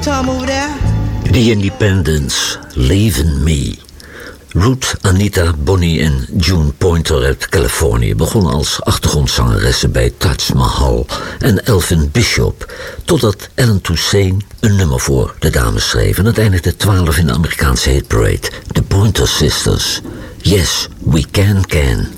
Tom over there? The Independents, Leaving Me. Ruth Anita Bonnie en June Pointer uit Californië begonnen als achtergrondzangeressen bij Taj Mahal en Elvin Bishop, totdat Ellen Toussaint een nummer voor de dames schreef en het eindigde 12 in de Amerikaanse hitparade. The Pointer Sisters, Yes, We Can.